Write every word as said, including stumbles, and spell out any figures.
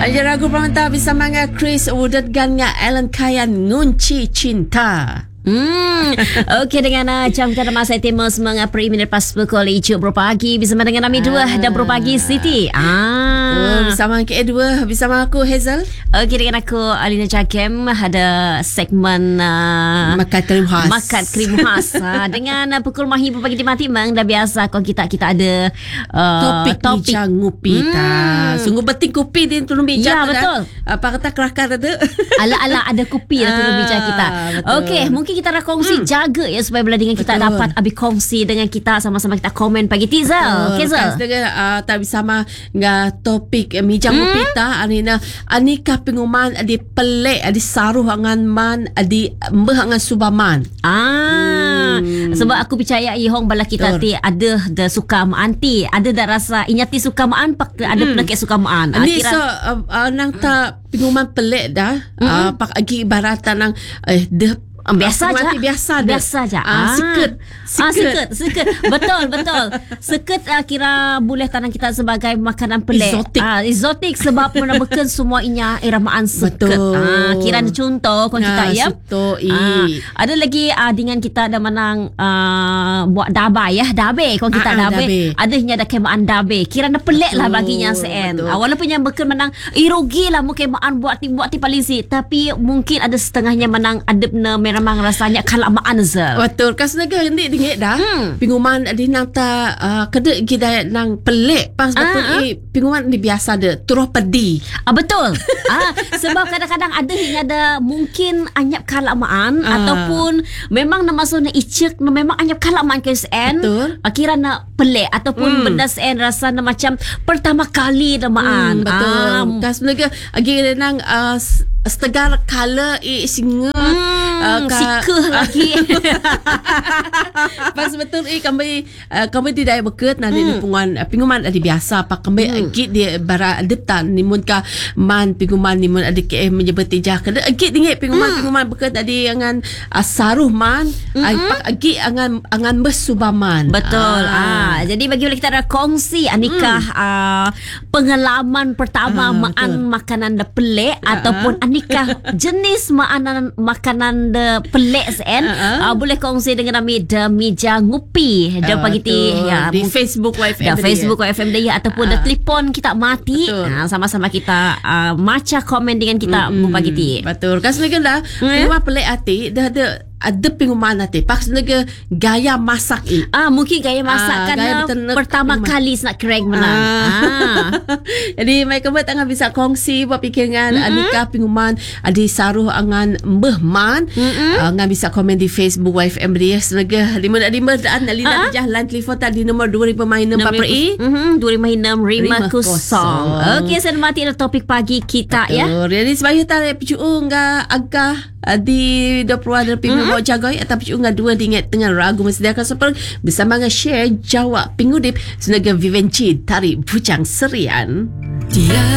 Ada lagu pemerintah bersama dengan Chris Woodard dengan Alan Kayan, Ngunci Cinta. Hmm, okey, dengan uh, jam kita masa tema semangat pre minit pas pukul tujuh pagi bersama dengan kami dua dan pagi Siti. Ah, oh, bersama K dua bersama aku Hazel. Okey, dengan aku Alina Jakem ada segmen uh, makan krim khas. Makan krim khas. uh, dengan uh, pukul mahi pagi di mati mang dah biasa kalau kita kita ada uh, topik, topik bincang ngopi hmm. ta. Sungguh penting kopi di turun bincang. Ya, betul. Apa kata kelakar ada? Ala-ala ada kopi dalam turun bincang kita. Okey, mungkin kita nak kongsi hmm. jaga ya supaya bila dengan kita betul. Dapat habis kongsi dengan kita sama-sama kita komen pagi Tizal. Okey Zal. Dengan uh, tak bersama dengan topik uh, mijang hmm? kita anina anika penguman adi pelek adi saruh angan man adi mbah angan subaman. Ah. Hmm. Sebab aku percaya ihong bala kita ti ada dah suka maan ti, ada dah rasa inyati suka maan pak ada hmm. pelak suka maan. Ni so uh, uh, nang ta penguman pelek dah hmm. uh, pak agi ibaratan nang eh dah biasa aja biasa dah. biasa aja ah sikit ah sikit sikit betul betul sikit uh, kira boleh tanam kita sebagai makanan pelik exotic ah exotic sebab mana bukan semua inya iramaan sikit ah kira contoh kon kita ya ah, ada lagi uh, dengan kita ada menang uh, buat dabai ya dabai kon kita ah, dabai ada nya ada kemaan dabai kira na pelik lah baginya sen ah, walaupun yang bukan menang irogi lah mungkin kemaan buat ti buat ti paling si tapi mungkin ada setengahnya menang adep na memang rasanya kalamaan Zal. Betul. Kas negara ni dingit dah. Hmm. Pinguman di nang ta uh, kedek kita nang pelik pas ah, betul ah. eh pinguman ni biasa ada turuh pedi. Ah betul. ah sebab kadang-kadang ada yang ada mungkin anyap kalamaan ah. ataupun memang nama masuk na icek memang anyap kalamaan ke sen. Kira na pelik ataupun hmm. benda sen rasa na macam pertama kali namaan. Hmm, betul. Ah. Kas negara agi nang uh, setegar color eh singa hmm, uh, ka, sikah lagi pas betul eh kami uh, kami tidak berket nanti hmm. penguman uh, penguman ada biasa pak kami hmm. git dia bara adeptan nimun ka man penguman nimun ada ke menyebut tijah ke git dingit penguman hmm. penguman berket tadi angan uh, saruh man hmm. uh, pak git angan angan besubaman betul ah. ah jadi bagi kita ada kongsi anikah hmm. uh, pengalaman pertama ah, maan betul. Makanan dah pelik ah. ataupun nikah jenis makanan makanan de pelik sen uh-huh. uh, boleh kongsi dengan kami de meja ngupi de uh, pagi ti ya di Facebook Y F M di Facebook Y F M dia ataupun uh. de telefon kita mati uh, sama-sama kita uh, maca komen dengan kita mm-hmm. pagi ti betul kas lagi dah rumah pelik hati dah ada ada penguman nanti pas lagi gaya masak eh. ah mungkin gaya masak ah, kan pertama penguman. Kali nak kereng menang ah. ah. Jadi mai kebet tangan bisa kongsi buat pikiran mm-hmm. anika penguman adi saruh angan mbeh man mm-hmm. uh, ngan bisa komen di Facebook Y F M dia selega lima lima dan Alina ah. jalan telefon tadi nombor dua ribu enam empat i mhm dua ribu enam lima kosong. Okey sen mati topik pagi kita betul. Ya jadi sebaya tak picu enggak agak di dua puluh ada pingu mm-hmm. jagai atau picu enggak dua dingat tengah ragu mesediakan super bersama dengan share jawab pingudip senaga Vivenci tarik bujang serian dia